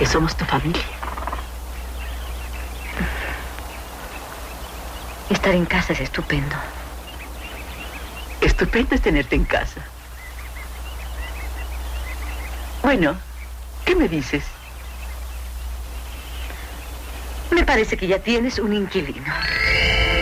que somos tu familia. Estar en casa es estupendo. Estupendo es tenerte en casa. Bueno, ¿qué me dices? Me parece que ya tienes un inquilino.